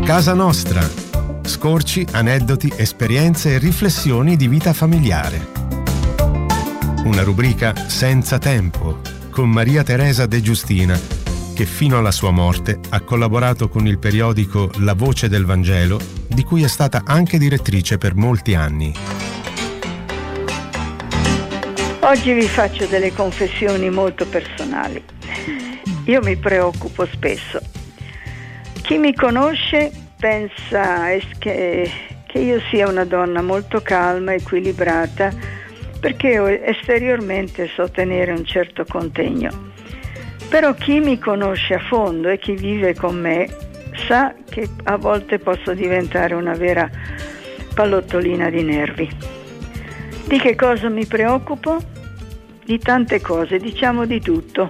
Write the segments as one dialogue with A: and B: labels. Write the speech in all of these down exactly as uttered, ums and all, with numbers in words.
A: Casa Nostra. Scorci, aneddoti, esperienze e riflessioni di vita familiare. Una rubrica senza tempo con Maria Teresa De Giustina, che fino alla sua morte ha collaborato con il periodico La Voce del Vangelo, di cui è stata anche direttrice per molti anni.
B: Oggi vi faccio delle confessioni molto personali. Io mi preoccupo spesso. Chi mi conosce pensa che, che io sia una donna molto calma, equilibrata, perché esteriormente so tenere un certo contegno. Però chi mi conosce a fondo e chi vive con me sa che a volte posso diventare una vera pallottolina di nervi. Di che cosa mi preoccupo? Di tante cose, diciamo di tutto.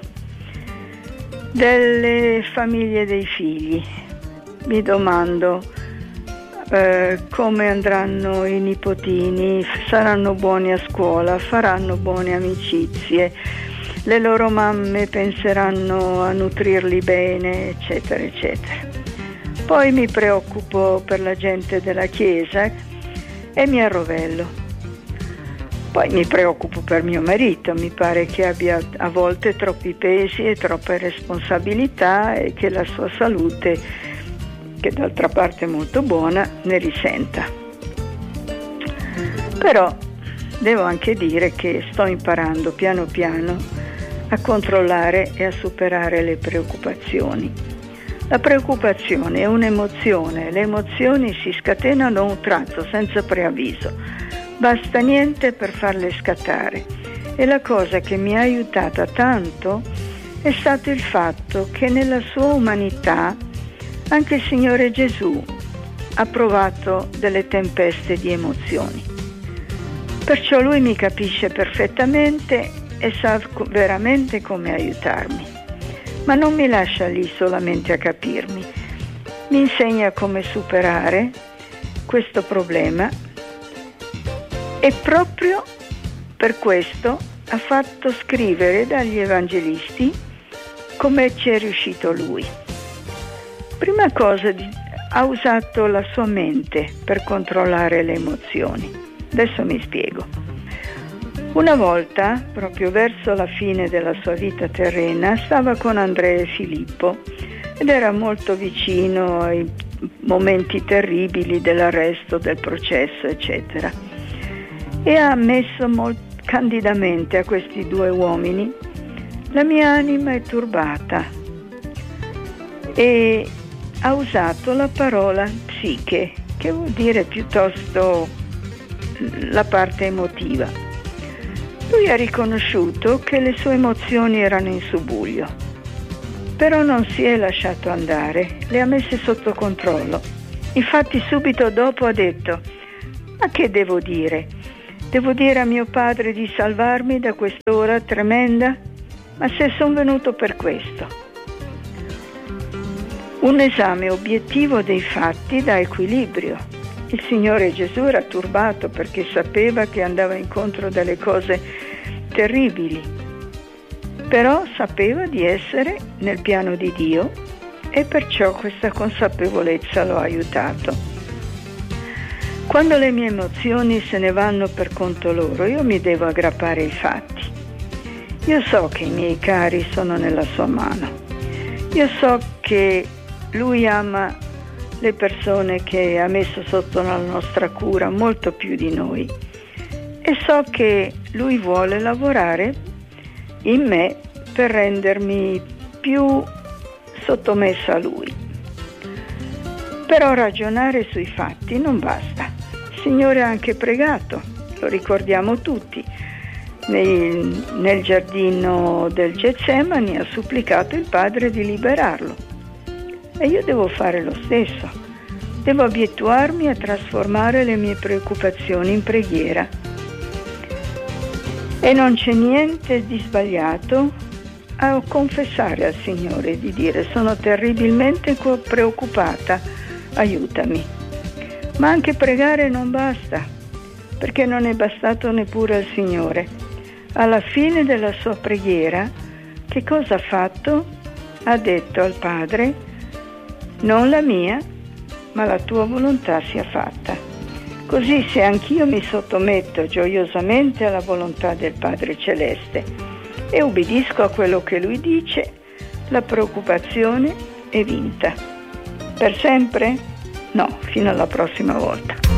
B: Delle famiglie dei figli. Mi domando eh, come andranno i nipotini, saranno buoni a scuola, faranno buone amicizie, le loro mamme penseranno a nutrirli bene, eccetera, eccetera. Poi mi preoccupo per la gente della chiesa e mi arrovello. Poi mi preoccupo per mio marito, mi pare che abbia a volte troppi pesi e troppe responsabilità e che la sua salute, che d'altra parte è molto buona, ne risenta. Però devo anche dire che sto imparando piano piano a controllare e a superare le preoccupazioni. La preoccupazione è un'emozione, le emozioni si scatenano a un tratto senza preavviso. Basta niente per farle scattare. E la cosa che mi ha aiutata tanto è stato il fatto che nella sua umanità anche il Signore Gesù ha provato delle tempeste di emozioni. Perciò Lui mi capisce perfettamente e sa veramente come aiutarmi. Ma non mi lascia lì solamente a capirmi. Mi insegna come superare questo problema. E proprio per questo ha fatto scrivere dagli evangelisti come ci è riuscito lui. Prima cosa, ha usato la sua mente per controllare le emozioni. Adesso mi spiego. Una volta, proprio verso la fine della sua vita terrena, stava con Andrea e Filippo ed era molto vicino ai momenti terribili dell'arresto, del processo, eccetera. E ha ammesso molto candidamente a questi due uomini: la mia anima è turbata, e ha usato la parola psiche, che vuol dire piuttosto la parte emotiva. Lui ha riconosciuto che le sue emozioni erano in subbuglio, però non si è lasciato andare, le ha messe sotto controllo. Infatti subito dopo ha detto: ma che devo dire? Devo dire a mio padre di salvarmi da quest'ora tremenda? Ma se sono venuto per questo. Un esame obiettivo dei fatti dà equilibrio. Il Signore Gesù era turbato perché sapeva che andava incontro delle cose terribili, però sapeva di essere nel piano di Dio e perciò questa consapevolezza lo ha aiutato. Quando le mie emozioni se ne vanno per conto loro, io mi devo aggrappare ai fatti. Io so che i miei cari sono nella sua mano. Io so che Lui ama le persone che ha messo sotto la nostra cura molto più di noi. E so che Lui vuole lavorare in me per rendermi più sottomessa a Lui. Però ragionare sui fatti non basta. Il Signore ha anche pregato, lo ricordiamo tutti. Nel, nel giardino del Getsemani ha supplicato il Padre di liberarlo. E io devo fare lo stesso. Devo abituarmi a trasformare le mie preoccupazioni in preghiera. E non c'è niente di sbagliato a confessare al Signore, di dire: sono terribilmente preoccupata, aiutami. Ma anche pregare non basta, perché non è bastato neppure al Signore. Alla fine della sua preghiera, che cosa ha fatto? Ha detto al Padre: non la mia, ma la tua volontà sia fatta. Così se anch'io mi sottometto gioiosamente alla volontà del Padre Celeste e ubbidisco a quello che Lui dice, la preoccupazione è vinta. Per sempre? No, fino alla prossima volta.